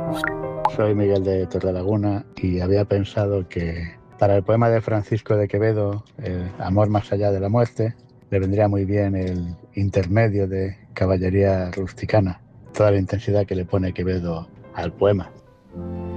Soy Miguel de Torrelaguna y había pensado que para el poema de Francisco de Quevedo, El amor más allá de la muerte, le vendría muy bien el intermedio de Caballería rusticana, toda la intensidad que le pone Quevedo al poema.